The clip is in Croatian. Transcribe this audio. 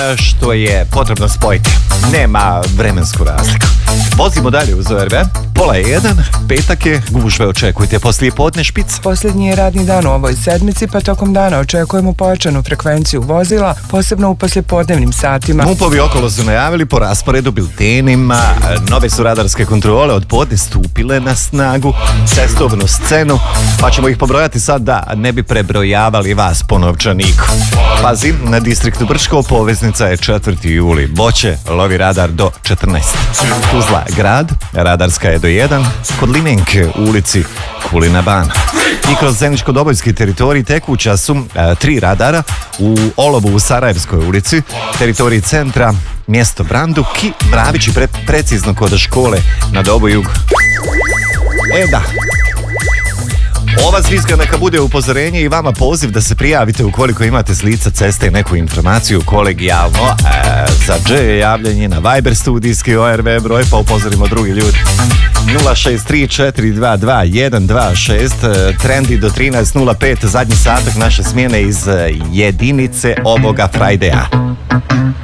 što je potrebno spojiti. Nema vremensku razliku. Vozimo dalje uz ORV. 12:30, petak je, gužve očekujte poslije podne špic. Posljednji je radni dan u ovoj sedmici, pa tokom dana očekujemo pojačanu frekvenciju vozila, posebno u poslijepodnevnim satima. MUP-ovi okolo su najavili po rasporedu biltenima, nove su radarske kontrole od podne stupile na snagu, cestovnu scenu, pa ćemo ih pobrojati sad da ne bi prebrojavali vas po novčaniku. Pazi, na distriktu Brčko poveznica je 4. juli, Boće lovi radar do 14. Tuzla grad, radarska je do 1, kod Limenke u ulici Kulina Bana. I kroz Zeničko-Dobojski teritorij tekuća su 3 radara u Olovu u Sarajevskoj ulici, teritorij centra, mjesto Branduk i Mravići precizno kod škole na Dobojugu. Da. Ova zvizga neka bude upozorenje i vama poziv da se prijavite ukoliko imate s lica ceste neku informaciju kolegijalno. Za Dž je javljanje na Viber studijski ORV broj, pa upozorimo drugi ljudi. 063-422-126, trendi do 13.05, zadnji satak naše smjene iz jedinice ovoga Frajdeja.